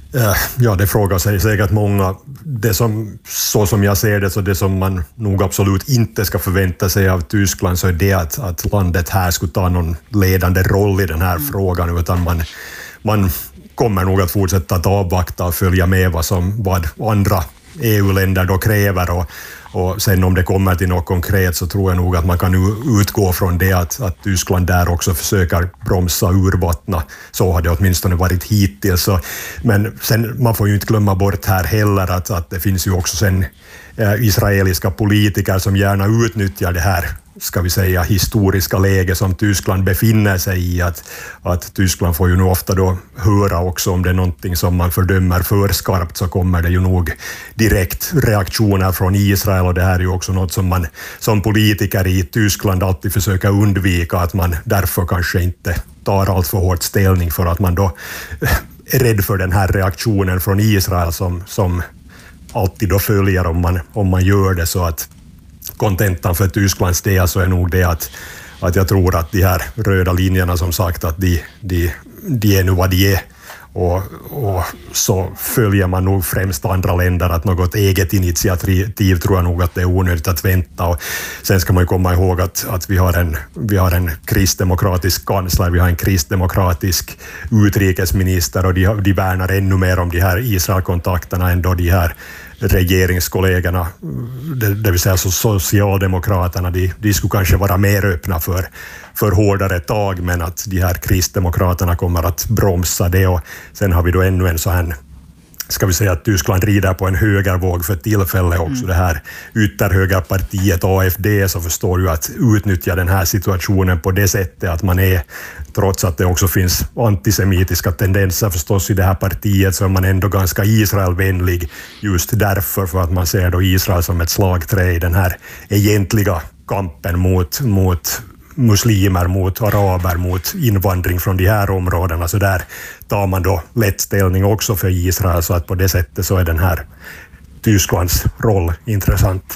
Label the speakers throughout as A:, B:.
A: Ja, det frågar sig säkert många. Det så som jag ser det, så det som man nog absolut inte ska förvänta sig av Tyskland, så är det att landet här skulle ta någon ledande roll i den här frågan, utan man kommer nog att fortsätta att avvakta och följa med vad andra EU-länder då kräver, och sen om det kommer till något konkret, så tror jag nog att man kan utgå från det att Tyskland där också försöker bromsa urvattna. Så har det åtminstone varit hittills. Men sen, man får ju inte glömma bort här heller att det finns ju också sen israeliska politiker som gärna utnyttjar det här, ska vi säga, historiska läge som Tyskland befinner sig i. Att Tyskland får ju nu ofta då höra också om det är någonting som man fördömer för skarpt, så kommer det ju nog direkt reaktioner från Israel, och det här är ju också något som man som politiker i Tyskland alltid försöker undvika, att man därför kanske inte tar allt för hårt ställning, för att man då är rädd för den här reaktionen från Israel som alltid då följer om man gör det. Så att kontentan för Tysklands del så är nog det att jag tror att de här röda linjerna, som sagt, att de är nu vad de är, och så följer man nog främst andra länder, att något eget initiativ tror jag nog att det är onödigt att vänta. Och sen ska man ju komma ihåg att vi har en kristdemokratisk kansler, vi har en kristdemokratisk utrikesminister, och de värnar ännu mer om de här Israelkontakterna än då de här regeringskollegorna, det vill säga socialdemokraterna, de skulle kanske vara mer öppna för hårdare tag, men att de här kristdemokraterna kommer att bromsa det. Och sen har vi då ännu en så här, ska vi säga att Tyskland rider på en högervåg för tillfället också. Det här ytterhögerpartiet AFD, så förstår ju att utnyttja den här situationen på det sättet att man är, trots att det också finns antisemitiska tendenser förstås i det här partiet, så är man ändå ganska Israelvänlig just därför, för att man ser då Israel som ett slagträ i den här egentliga kampen mot muslimer, mot araber, mot invandring från de här områdena. Så där tar man då lätt ställning också för Israel, så att på det sättet så är den här Tysklands roll intressant.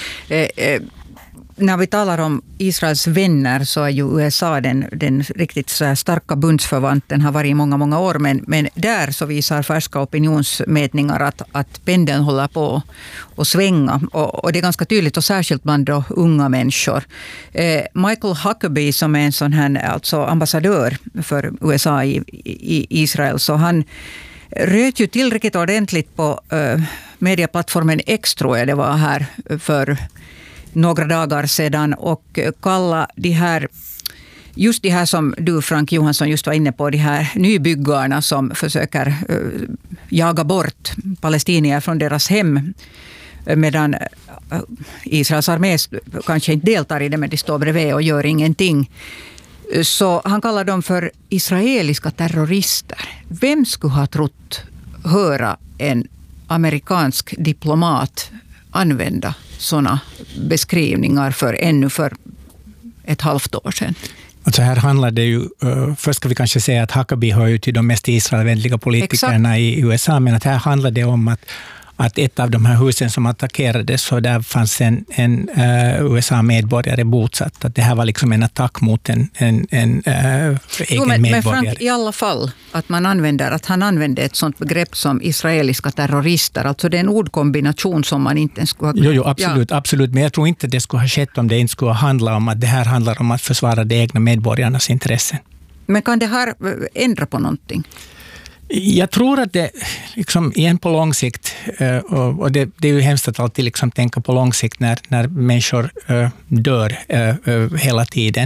B: När vi talar om Israels vänner, så är ju USA den riktigt så starka bundsförvanten, har varit i många, många år. Men där så visar färska opinionsmätningar att pendeln håller på att svänga. Och det är ganska tydligt, och särskilt bland då unga människor. Michael Huckabee, som är en sån här alltså ambassadör för USA i Israel, så han röt ju tillräckligt ordentligt på medieplattformen X, tror jag det var, här för några dagar sedan, och kalla just de här som du, Frank Johansson, just var inne på, de här nybyggarna som försöker jaga bort palestinier från deras hem, medan Israels armé kanske inte deltar i det, men de står bredvid och gör ingenting. Så han kallar dem för israeliska terrorister. Vem skulle ha trott höra en amerikansk diplomat använda sådana beskrivningar för ett halvt år sedan?
C: Alltså här handlar det ju, först ska vi kanske säga att Huckabee hör ju till de mest Israelvänliga politikerna i USA, men att här handlar det om att ett av de här husen som attackerades, så där fanns en USA-medborgare bosatt. Att det här var liksom en attack mot en egen medborgare.
B: Men Frank, i alla fall att han använde ett sånt begrepp som israeliska terrorister. Alltså det är en ordkombination som man inte skulle ha...
C: Jo, absolut. Men jag tror inte det skulle ha skett om det inte skulle handla om att det här handlar om att försvara de egna medborgarnas intressen.
B: Men kan det här ändra på någonting?
C: Jag tror att det liksom igen på lång sikt, och det är ju hemskt att alltid liksom tänka på lång sikt när människor dör hela tiden,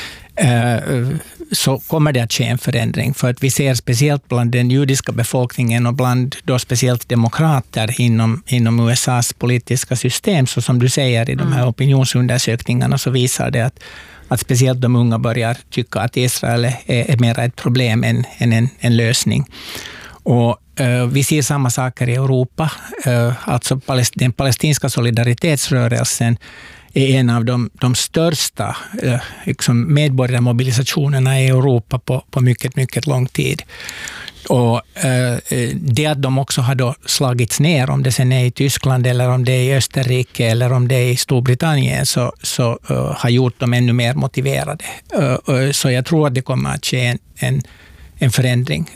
C: så kommer det att ske en förändring. För att vi ser speciellt bland den judiska befolkningen och bland då speciellt demokrater inom USAs politiska system, så som du säger i de här opinionsundersökningarna, så visar det att speciellt de unga börjar tycka att Israel är mer ett problem än en lösning. Och vi ser samma saker i Europa. Alltså den palestinska solidaritetsrörelsen är en av de största liksom medborgarmobilisationerna i Europa på mycket, mycket lång tid. Och det att de också har då slagits ner, om det sen är i Tyskland eller om det är i Österrike eller om det är i Storbritannien, så har gjort dem ännu mer motiverade. Så jag tror att det kommer att ske en förändring.